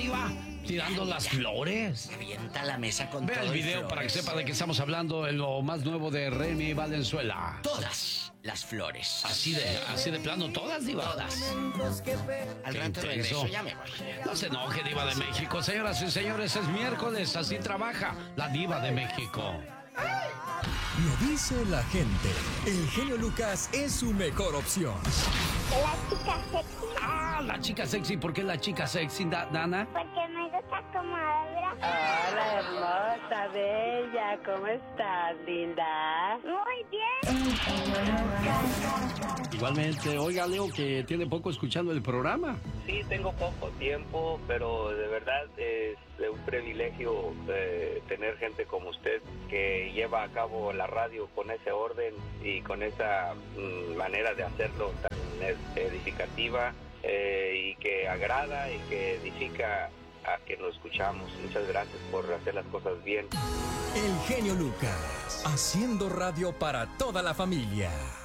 Diva, tirando las flores. Avienta la mesa con Vea todo el y video para que flores. sepa de qué estamos hablando en lo más nuevo de Remy Valenzuela. Todas las flores. Así de plano, todas, Diva. Todas. Al Qué rato intenso. regreso, ya me voy. No se enoje, Diva de México. Señoras y señores, es miércoles, así trabaja la Diva de México. Lo dice la gente. El genio Lucas es su mejor opción. La chica sexy, Ah, la chica sexy. ¿Por qué la chica sexy, Dana? porque me gusta como habla. Hola, hermosa, bella, ¿cómo estás, linda? Muy bien. Igualmente, oiga, Leo, que tiene poco escuchando el programa. Sí, tengo poco tiempo, pero de verdad es un privilegio tener gente como usted que lleva a cabo la radio con ese orden y con esa manera de hacerlo tan edificativa y que agrada y que edifica a quien lo escuchamos. Muchas gracias por hacer las cosas bien. El genio Lucas, haciendo radio para toda la familia.